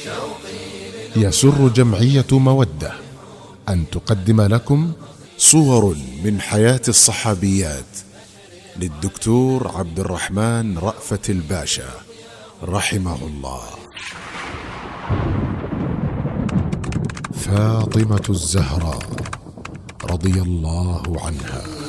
يسر جمعية مودة أن تقدم لكم صور من حياة الصحابيات للدكتور عبد الرحمن رأفت الباشا رحمه الله. فاطمة الزهراء رضي الله عنها.